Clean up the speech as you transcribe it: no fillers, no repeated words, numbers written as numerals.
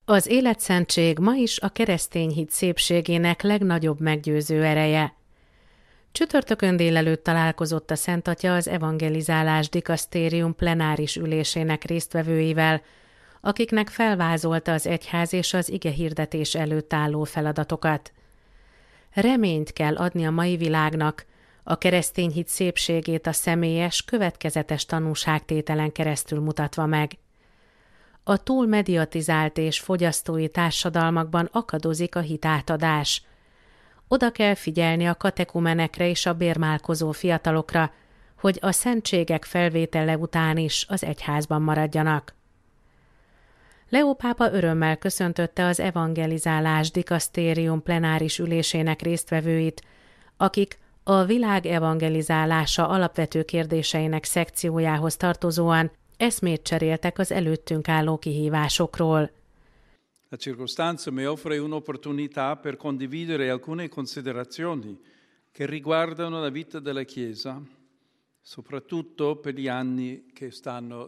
Az életszentség ma is a keresztény hit szépségének legnagyobb meggyőző ereje. Csütörtökön délelőtt találkozott a Szent Atya az evangelizálás dikasztérium plenáris ülésének résztvevőivel, akiknek felvázolta az egyház és az igehirdetés előtt álló feladatokat. Reményt kell adni a mai világnak, a keresztény hit szépségét a személyes, következetes tanúságtételen keresztül mutatva meg. A túl mediatizált és fogyasztói társadalmakban akadozik a hitátadás. Oda kell figyelni a katekumenekre és a bérmálkozó fiatalokra, hogy a szentségek felvétele után is az egyházban maradjanak. Leó pápa örömmel köszöntötte az evangelizálás dikasztérium plenáris ülésének résztvevőit, akik a világ evangelizálása alapvető kérdéseinek szekciójához tartozóan eszmét cseréltek az előttünk álló kihívásokról. La circostanza mi offre un'opportunità per condividere alcune considerazioni che riguardano la vita della Chiesa, soprattutto per gli anni che stanno